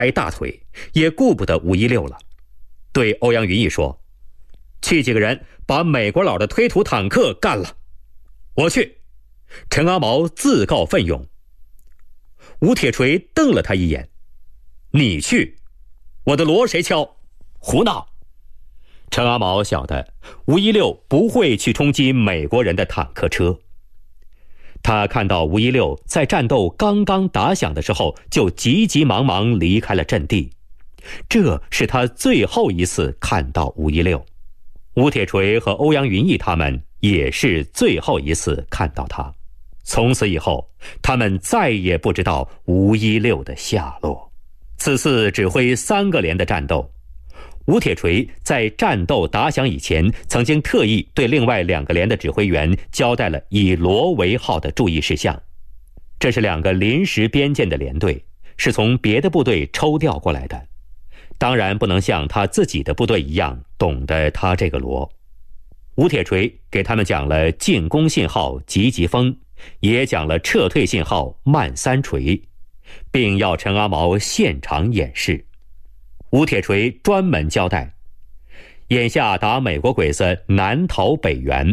大腿，也顾不得516了，对欧阳云逸说：“去几个人把美国佬的推土坦克干了。”“我去。”陈阿毛自告奋勇。吴铁锤瞪了他一眼：“你去？我的锣谁敲？胡闹！”陈阿毛晓得516不会去冲击美国人的坦克车。他看到516在战斗刚刚打响的时候就急急忙忙离开了阵地，这是他最后一次看到516。吴铁锤和欧阳云逸他们也是最后一次看到他。从此以后，他们再也不知道516的下落。此次指挥3个连的战斗，吴铁锤在战斗打响以前，曾经特意对另外2个连的指挥员交代了以罗为号的注意事项。这是2个临时编建的连队，是从别的部队抽调过来的，当然不能像他自己的部队一样懂得他这个罗。吴铁锤给他们讲了进攻信号急急风，也讲了撤退信号慢3锤，并要陈阿毛现场演示。吴铁锤专门交代，眼下打美国鬼子南逃北援，